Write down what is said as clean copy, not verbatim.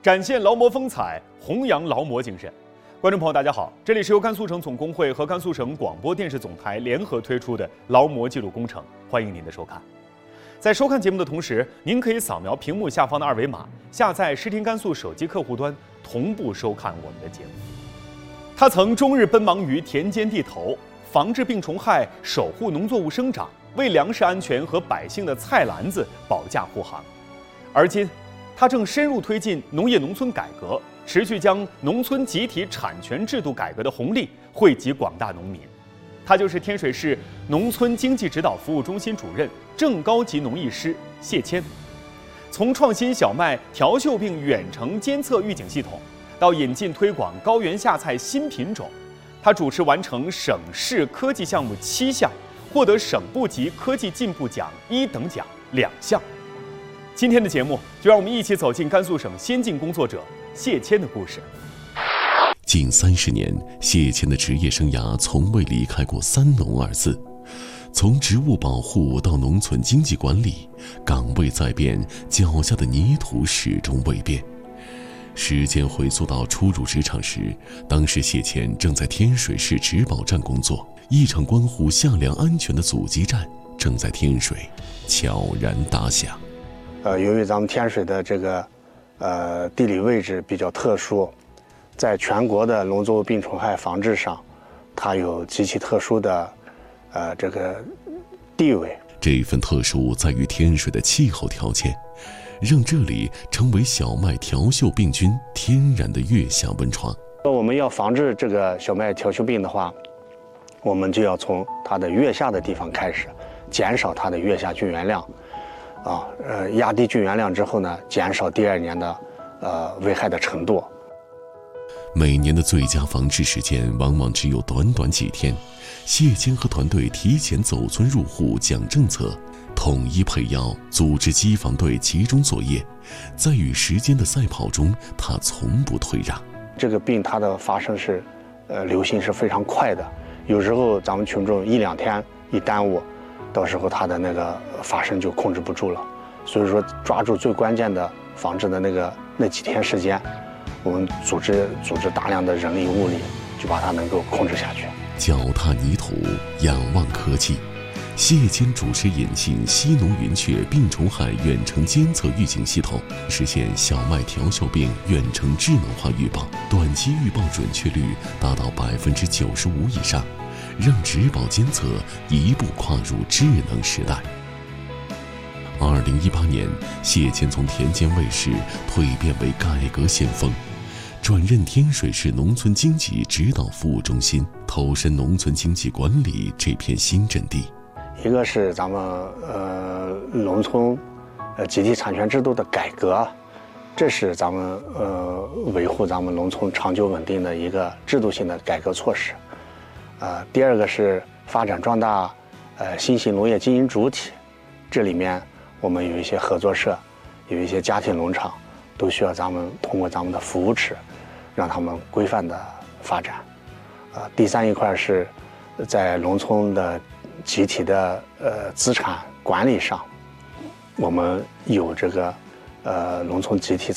展现劳模风采，弘扬劳模精神。观众朋友，大家好，这里是由甘肃省总工会和甘肃省广播电视总台联合推出的劳模记录工程，欢迎您的收看。在收看节目的同时，您可以扫描屏幕下方的二维码，下载视听甘肃手机客户端，同步收看我们的节目。他曾终日奔忙于田间地头，防治病虫害，守护农作物生长，为粮食安全和百姓的菜篮子保驾护航。而今，他正深入推进农业农村改革，持续将农村集体产权制度改革的红利惠及广大农民。他就是天水市农村经济指导服务中心主任、正高级农艺师谢谦。从创新小麦调锈病远程监测预警系统，到引进推广高原夏菜新品种，他主持完成省市科技项目7项，获得省部级科技进步奖1等奖2项。今天的节目，就让我们一起走进甘肃省先进工作者谢谦的故事。 近30年，谢谦的职业生涯从未离开过“三农”二字。从植物保护到农村经济管理，岗位在变，脚下的泥土始终未变。时间回溯到初入职场时，当时谢谦正在天水市植保站工作，一场关乎夏粮安全的阻击战正在天水悄然打响。 由于咱们天水的这个地理位置比较特殊，在全国的农作物病虫害防治上，它有极其特殊的这个地位。 这份特殊在于天水的气候条件，让这里成为小麦调锈病菌天然的月下温床。 我们要防治这个小麦调锈病的话，我们就要从它的月下的地方开始，减少它的月下菌源量。压低菌源量之后呢，减少第2年的危害的程度。 每年的最佳防治时间往往只有短短几天，谢谦和团队提前走村入户讲政策，统一配药，组织机防队集中作业，在与时间的赛跑中，他从不退让。 这个病它的发生是流行是非常快的，有时候咱们群众1、2天一耽误，到时候它的那个发生就控制不住了。所以说，抓住最关键的防治的那几天时间，我们组织大量的人力物力，就把它能够控制下去。 脚踏泥土，仰望科技，谢谦主持引进西农云雀病虫害远程监测预警系统，实现小麦调锈病远程智能化预报，短期预报准确率达到95%以上，让植保监测一步跨入智能时代。2018年，谢谦从田间卫士蜕变为改革先锋，转任天水市农村经济指导服务中心，投身农村经济管理这片新阵地。 一个是咱们农村集体产权制度的改革，这是咱们维护咱们农村长久稳定的一个制度性的改革措施。第2个是发展壮大新型农业经营主体，这里面我们有一些合作社，有一些家庭农场，都需要咱们通过咱们的扶持，让他们规范的发展。第3一块是在农村的集体的资产管理上，我们有这个农村集体